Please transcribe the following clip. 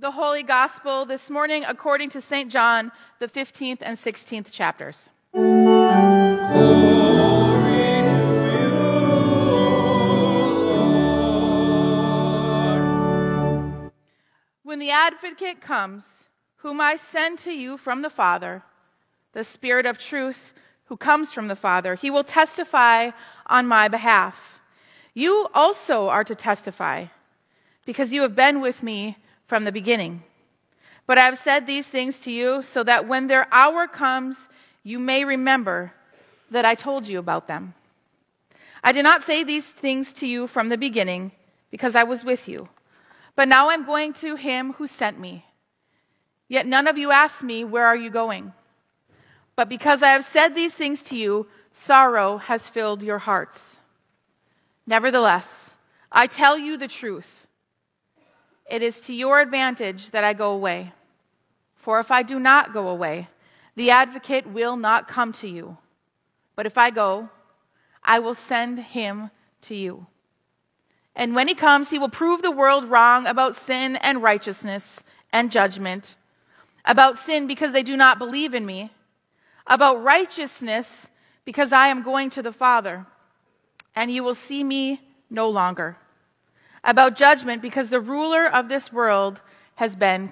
The Holy Gospel this morning according to St. John, the 15th and 16th chapters. Glory to you, Lord. When the Advocate comes, whom I send to you from the Father, the Spirit of truth who comes from the Father, he will testify on my behalf. You also are to testify, because you have been with me from the beginning. But I have said these things to you so that when their hour comes, you may remember that I told you about them. I did not say these things to you from the beginning because I was with you. But now I'm going to him who sent me. Yet none of you asked me, where are you going? But because I have said these things to you, sorrow has filled your hearts. Nevertheless, I tell you the truth. It is to your advantage that I go away. For if I do not go away, the Advocate will not come to you. But if I go, I will send him to you. And when he comes, he will prove the world wrong about sin and righteousness and judgment. About sin, because they do not believe in me. About righteousness, because I am going to the Father, and you will see me no longer. About judgment, because the ruler of this world has been